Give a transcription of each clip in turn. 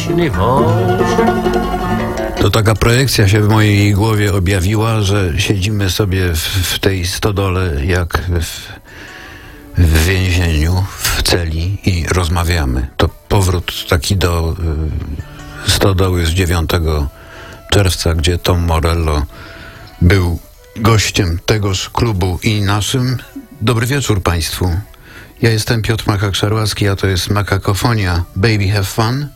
możliwość. To taka projekcja się w mojej głowie objawiła, że siedzimy sobie w tej stodole jak w więzieniu, w celi i rozmawiamy. To powrót taki do stodoły z 9 czerwca, gdzie Tom Morello był gościem tegoż klubu i naszym. Dobry wieczór Państwu. Ja jestem Piotr Makak-Szarłacki, a to jest Makakofonia. Baby have fun.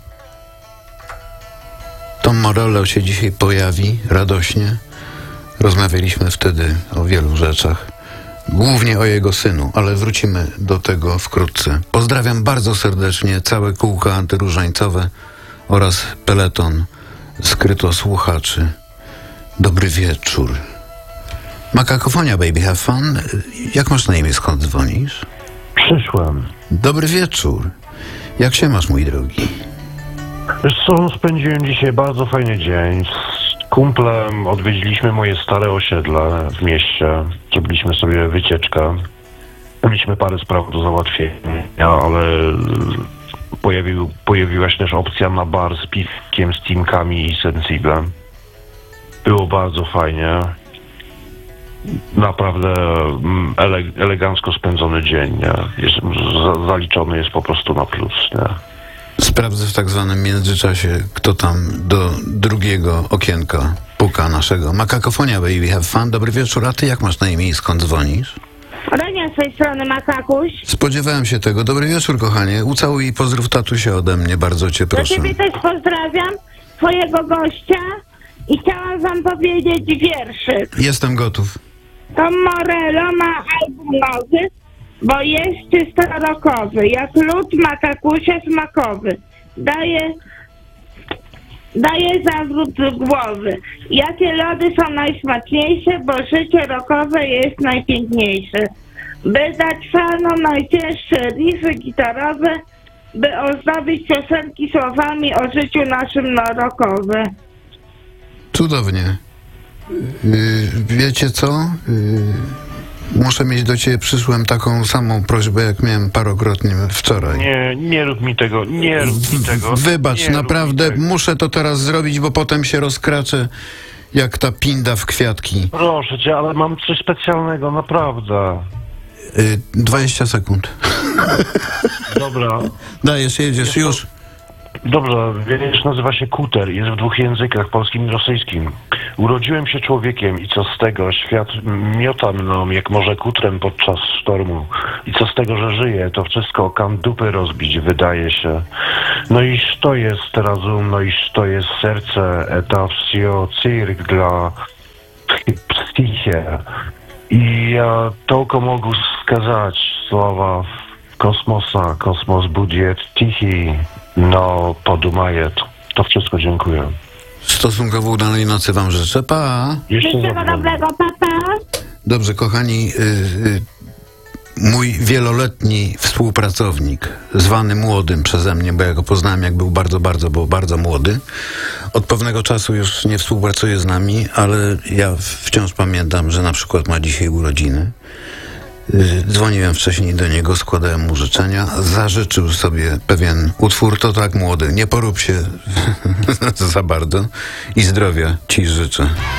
Tom Morello się dzisiaj pojawi radośnie. Rozmawialiśmy wtedy o wielu rzeczach. Głównie o jego synu, ale wrócimy do tego wkrótce. Pozdrawiam bardzo serdecznie całe kółko antyróżańcowe oraz peleton skrytosłuchaczy. Dobry wieczór. Makakofonia, baby have fun. Jak masz na imię, skąd dzwonisz? Przyszłem. Dobry wieczór. Jak się masz, mój drogi? Wiesz co, spędziłem dzisiaj bardzo fajny dzień. Z kumplem odwiedziliśmy moje stare osiedle w mieście. Zrobiliśmy sobie wycieczkę. Mieliśmy parę spraw do załatwienia, ale pojawiła się też opcja na bar z piwkiem, z teamkami i sensiblem. Było bardzo fajnie. Naprawdę elegancko spędzony dzień, nie? Zaliczony jest po prostu na plus, nie? Sprawdzę w tak zwanym międzyczasie, kto tam do drugiego okienka puka naszego. Makakofonia, baby have fun. Dobry wieczór, a ty jak masz na imię i skąd dzwonisz? Ronia z tej strony, Makakuś. Spodziewałem się tego. Dobry wieczór, kochanie. Ucałuj i pozdrów tatusia ode mnie, bardzo cię Do proszę. ciebie też pozdrawiam, twojego gościa i chciałam wam powiedzieć wierszyk. Jestem gotów. Tom Morello ma album nowy, bo jest czysto rockowy, jak lód Makakusia smakowy. Daje zawrót głowy. Jakie lody są najsmaczniejsze, bo życie rockowe jest najpiękniejsze. By dać fanom najcięższe riffy gitarowe, by ozdobić piosenki słowami o życiu naszym rockowe. Cudownie. Wiecie co? Muszę mieć do ciebie, przyszłem taką samą prośbę, jak miałem parokrotnie wczoraj. Nie rób mi tego, nie rób mi tego. Wybacz, nie naprawdę muszę to teraz zrobić, bo potem się rozkraczę jak ta pinda w kwiatki. Proszę cię, ale mam coś specjalnego, naprawdę. 20 sekund. Dobra. Dajesz, jedziesz, już. Dobrze, wiersz nazywa się Kuter, jest w 2 językach, polskim i rosyjskim. Urodziłem się człowiekiem i co z tego? Świat miota mną jak może kutrem podczas sztormu. I co z tego, że żyję? To wszystko o kan dupy rozbić, wydaje się. No iż to jest rozum, no iż to jest serce, eta wsio cyrk dla psychie. I ja tylko mogę skazać słowa kosmosa, kosmos budziet tichi, no podumajet. To wszystko, dziękuję. Stosunkowo udanej nocy wam życzę. Pa! Wszystkiego dobrego, papa. Dobrze, kochani, mój wieloletni współpracownik, zwany młodym przeze mnie, bo ja go poznałem, jak był bardzo młody. Od pewnego czasu już nie współpracuje z nami, ale ja wciąż pamiętam, że na przykład ma dzisiaj urodziny. Dzwoniłem wcześniej do niego, składałem mu życzenia. Zażyczył sobie pewien utwór. To tak, młody, nie porób się za bardzo i zdrowia ci życzę.